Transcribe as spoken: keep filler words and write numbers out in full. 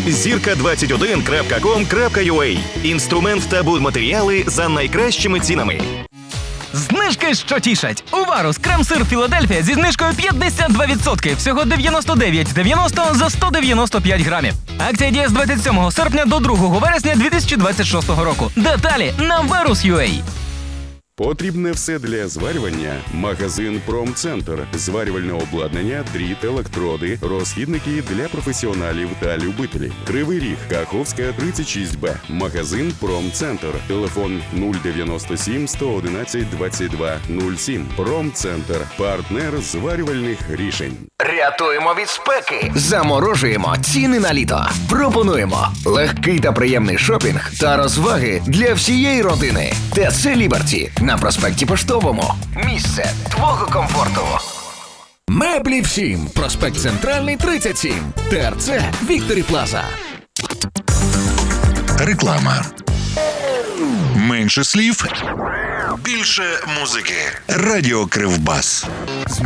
зірка двадцять один крапка ком крапка ю а. Інструмент та будматеріали за найкращими цінами. Знижки, що тішать! У Варус крем-сир Філадельфія зі знижкою п'ятдесят два відсотки. Всього дев'яносто дев'ять дев'яносто за сто дев'яносто п'ять грамів. Акція діє з двадцять сьомого серпня до другого вересня дві тисячі двадцять шостого року. Деталі на варус крапка ю а. Потрібне все для зварювання. Магазин «Промцентр». Зварювальне обладнання, дріт, електроди, розхідники для професіоналів та любителів. Кривий Ріг, Каховська, тридцять шість Б. Магазин «Промцентр». Телефон нуль дев'яносто сім сто одинадцять двадцять два нуль сім. «Промцентр». Партнер зварювальних рішень. Рятуємо від спеки. Заморожуємо ціни на літо. Пропонуємо легкий та приємний шопінг та розваги для всієї родини. ТЦ «Ліберті» на проспекті Поштовому. Місце твого комфорту. Меблі всім. Проспект Центральний, тридцять сім. ТРЦ «Вікторі Плаза». Реклама. Менше слів, більше музики. Радіо Кривбас.